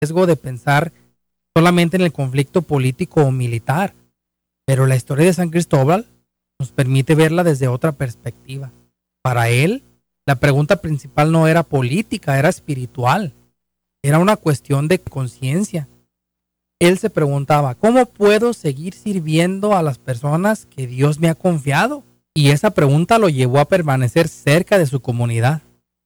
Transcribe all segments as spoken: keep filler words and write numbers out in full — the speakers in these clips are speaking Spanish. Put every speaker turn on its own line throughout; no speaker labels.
riesgo de pensar solamente en el conflicto político o militar, pero la historia de San Cristóbal nos permite verla desde otra perspectiva. Para él, la pregunta principal no era política, era espiritual. Era una cuestión de conciencia. Él se preguntaba, ¿cómo puedo seguir sirviendo a las personas que Dios me ha confiado? Y esa pregunta lo llevó a permanecer cerca de su comunidad.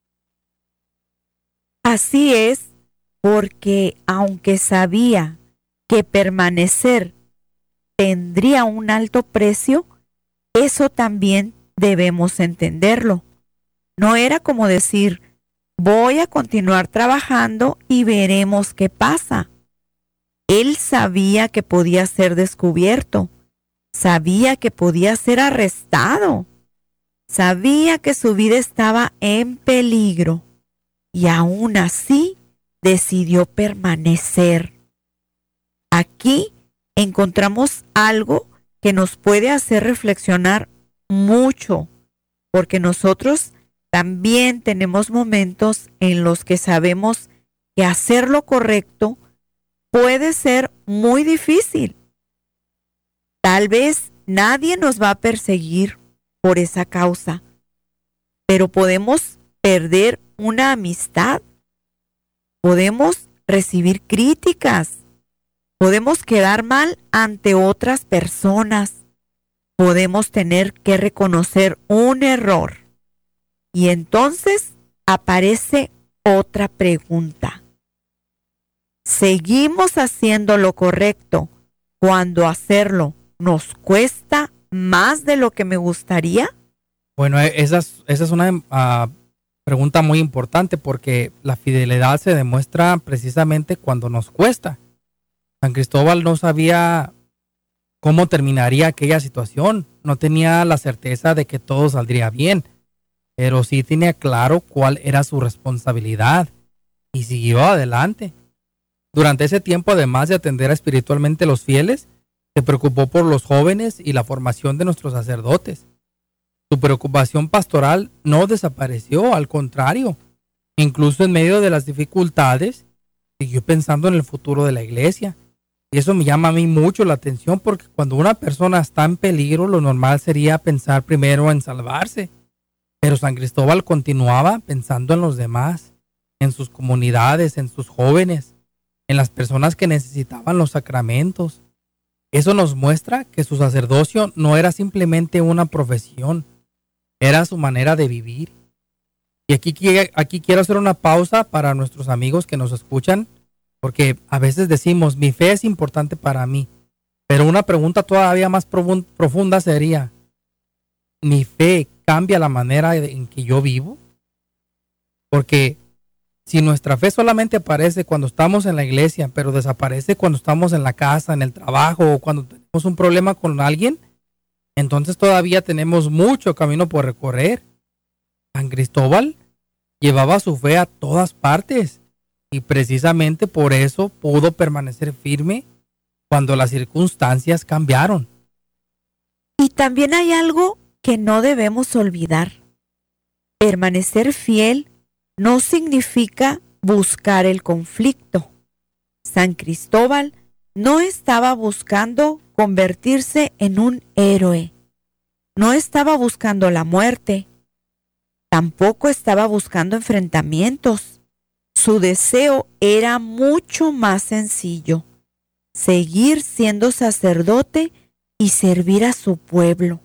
Así es, porque aunque sabía que permanecer tendría un alto precio, eso también debemos entenderlo. No era como decir, voy a continuar trabajando y veremos qué pasa. Él sabía que podía ser descubierto, sabía que podía ser arrestado, sabía que su vida estaba en peligro y aún así decidió permanecer. Aquí encontramos algo que nos puede hacer reflexionar mucho, porque nosotros también tenemos momentos en los que sabemos que hacer lo correcto puede ser muy difícil. Tal vez nadie nos va a perseguir por esa causa, pero podemos perder una amistad, podemos recibir críticas, podemos quedar mal ante otras personas, podemos tener que reconocer un error. Y entonces aparece otra pregunta. ¿Seguimos haciendo lo correcto cuando hacerlo nos cuesta más de lo que me gustaría?
Bueno, esa es, esa es una uh, pregunta muy importante porque la fidelidad se demuestra precisamente cuando nos cuesta. San Cristóbal no sabía cómo terminaría aquella situación, no tenía la certeza de que todo saldría bien, pero sí tenía claro cuál era su responsabilidad y siguió adelante. Durante ese tiempo, además de atender espiritualmente a los fieles, se preocupó por los jóvenes y la formación de nuestros sacerdotes. Su preocupación pastoral no desapareció, al contrario, incluso en medio de las dificultades, siguió pensando en el futuro de la iglesia. Y eso me llama a mí mucho la atención porque cuando una persona está en peligro, lo normal sería pensar primero en salvarse. Pero San Cristóbal continuaba pensando en los demás, en sus comunidades, en sus jóvenes, en las personas que necesitaban los sacramentos. Eso nos muestra que su sacerdocio no era simplemente una profesión, era su manera de vivir. Y aquí, aquí quiero hacer una pausa para nuestros amigos que nos escuchan, porque a veces decimos, mi fe es importante para mí, pero una pregunta todavía más profunda sería, ¿mi fe cambia la manera en que yo vivo? Porque si nuestra fe solamente aparece cuando estamos en la iglesia, pero desaparece cuando estamos en la casa, en el trabajo o cuando tenemos un problema con alguien, entonces todavía tenemos mucho camino por recorrer. San Cristóbal llevaba su fe a todas partes y precisamente por eso pudo permanecer firme cuando las circunstancias cambiaron.
Y también hay algo que no debemos olvidar. Permanecer fiel no significa buscar el conflicto. San Cristóbal no estaba buscando convertirse en un héroe. No estaba buscando la muerte. Tampoco estaba buscando enfrentamientos. Su deseo era mucho más sencillo: seguir siendo sacerdote y servir a su pueblo.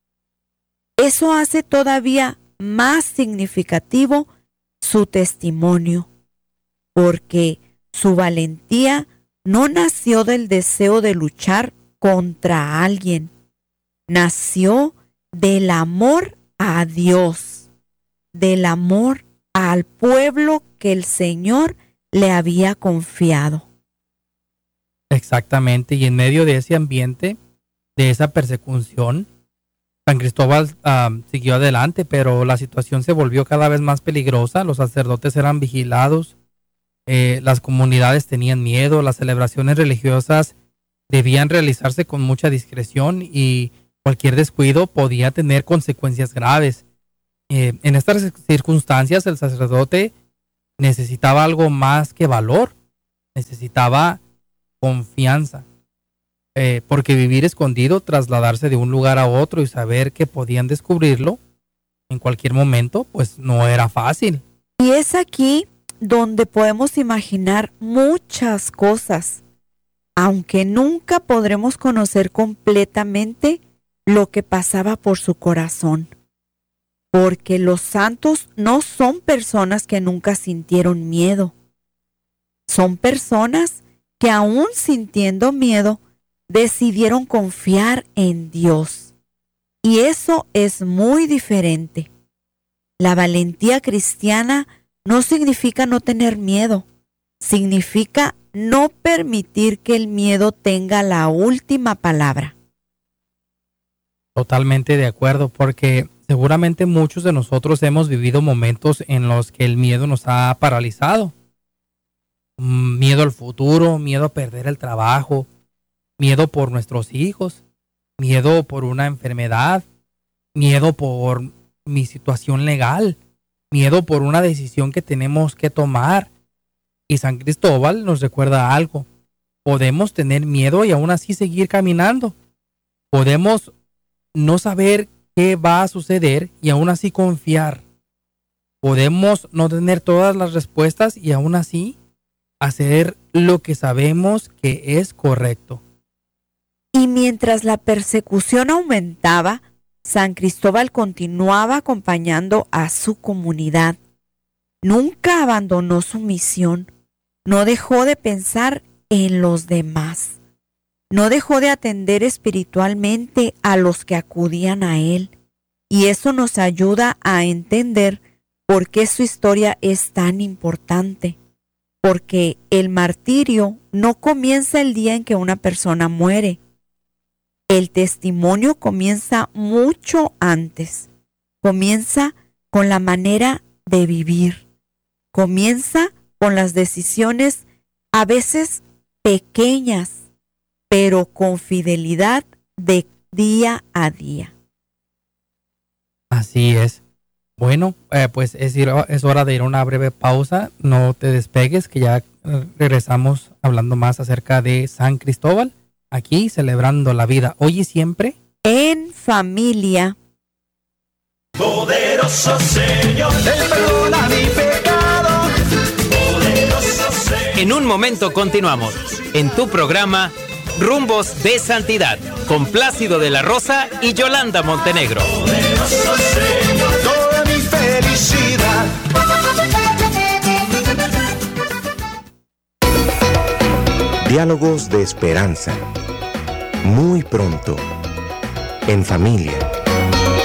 Eso hace todavía más significativo su testimonio, porque su valentía no nació del deseo de luchar contra alguien, nació del amor a Dios, del amor al pueblo que el Señor le había confiado.
Exactamente, y en medio de ese ambiente, de esa persecución, San Cristóbal uh, siguió adelante, pero la situación se volvió cada vez más peligrosa. Los sacerdotes eran vigilados, eh, las comunidades tenían miedo, las celebraciones religiosas debían realizarse con mucha discreción y cualquier descuido podía tener consecuencias graves. Eh, en estas circunstancias, el sacerdote necesitaba algo más que valor, necesitaba confianza. Eh, porque vivir escondido, trasladarse de un lugar a otro y saber que podían descubrirlo en cualquier momento, pues no era fácil.
Y es aquí donde podemos imaginar muchas cosas, aunque nunca podremos conocer completamente lo que pasaba por su corazón. Porque los santos no son personas que nunca sintieron miedo. Son personas que aún sintiendo miedo, decidieron confiar en Dios. Y eso es muy diferente. La valentía cristiana no significa no tener miedo. Significa no permitir que el miedo tenga la última palabra.
Totalmente de acuerdo, porque seguramente muchos de nosotros hemos vivido momentos en los que el miedo nos ha paralizado. Miedo al futuro, miedo a perder el trabajo, miedo por nuestros hijos, miedo por una enfermedad, miedo por mi situación legal, miedo por una decisión que tenemos que tomar. Y San Cristóbal nos recuerda algo. Podemos tener miedo y aún así seguir caminando. Podemos no saber qué va a suceder y aún así confiar. Podemos no tener todas las respuestas y aún así hacer lo que sabemos que es correcto.
Y mientras la persecución aumentaba, San Cristóbal continuaba acompañando a su comunidad. Nunca abandonó su misión. No dejó de pensar en los demás. No dejó de atender espiritualmente a los que acudían a él. Y eso nos ayuda a entender por qué su historia es tan importante. Porque el martirio no comienza el día en que una persona muere. El testimonio comienza mucho antes. Comienza con la manera de vivir. Comienza con las decisiones a veces pequeñas, pero con fidelidad de día a día.
Así es. Bueno, eh, pues es, ir, es hora de ir a una breve pausa. No te despegues, que ya regresamos hablando más acerca de San Cristóbal. Aquí celebrando la vida hoy y siempre
en familia.
Poderoso Señor, Él perdona mi pecado. Poderoso Señor.
En un momento continuamos en tu programa Rumbos de Santidad con Plácido de la Rosa y Yolanda Montenegro.
Poderoso Señor, toda mi felicidad.
Diálogos de esperanza. Muy pronto. En familia.